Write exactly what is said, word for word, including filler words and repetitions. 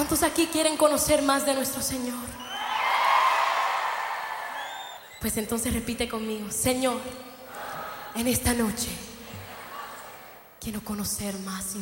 ¿Cuántos aquí quieren conocer más de nuestro Señor? Pues entonces repite conmigo: Señor, en esta noche quiero conocer más y